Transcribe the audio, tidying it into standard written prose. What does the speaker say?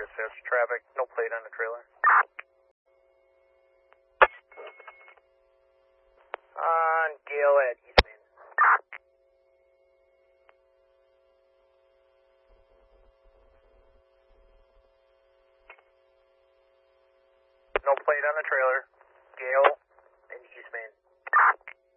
assist traffic, no plate on the trailer. On Gale at Eastman. No plate on the trailer. Gale